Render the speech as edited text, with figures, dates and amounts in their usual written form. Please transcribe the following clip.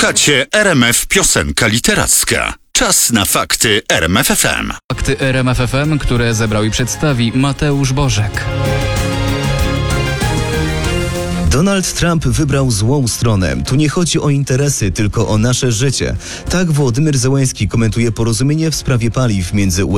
Słuchacie RMF Piosenka Literacka. Czas na fakty RMF FM. Fakty RMF FM, które zebrał i przedstawi Mateusz Bożek. Donald Trump wybrał złą stronę. Tu nie chodzi o interesy, tylko o nasze życie. Tak Wołodymyr Zełenski komentuje porozumienie w sprawie paliw między